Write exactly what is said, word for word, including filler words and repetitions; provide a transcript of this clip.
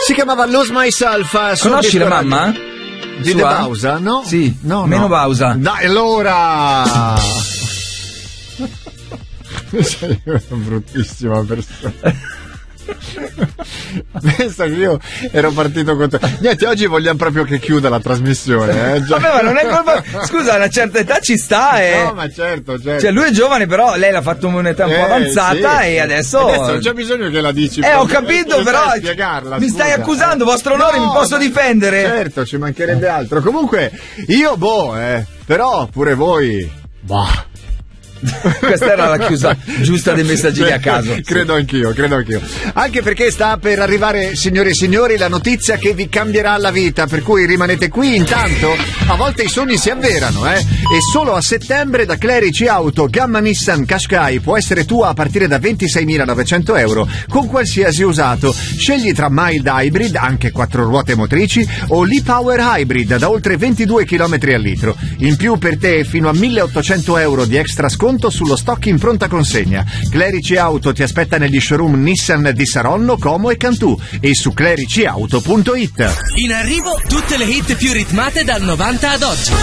Si chiamava Lose Myself. Conosci la mamma? Di Sua? De Bausa? No? Sì, no, meno no. Bausa. Dai, allora. Sei una bruttissima persona. Pensa che io ero partito con te. Niente, oggi vogliamo proprio che chiuda la trasmissione. Eh? Già... Vabbè, ma non è colpa. Scusa, a una certa età ci sta, eh. No, ma certo, certo. Cioè, lui è giovane, però lei l'ha fatto in un'età un po' Eh, avanzata sì. e adesso. Adesso non c'è bisogno che la dici. Eh, ho proprio. capito, Eh, però. sai spiegarla, mi scusa. stai accusando, vostro onore, No, mi posso ma- difendere? Certo, ci mancherebbe altro. Comunque, io, boh, eh. Però pure voi. Bah. Questa era la chiusa giusta dei messaggini a caso. Credo anch'io, credo anch'io. Anche perché sta per arrivare, signore e signori, la notizia che vi cambierà la vita, per cui rimanete qui. Intanto, a volte i sogni si avverano, eh? E solo a settembre da Clerici Auto Gamma Nissan Qashqai può essere tua a partire da ventiseimilanovecento euro con qualsiasi usato. Scegli tra mild hybrid, anche quattro ruote motrici, o l'e-power hybrid da oltre ventidue chilometri al litro. In più per te fino a milleottocento euro di extra sconto sullo stock in pronta consegna. Clerici Auto ti aspetta negli showroom Nissan di Saronno, Como e Cantù e su clericiauto punto it. In arrivo tutte le hit più ritmate dal novanta ad oggi.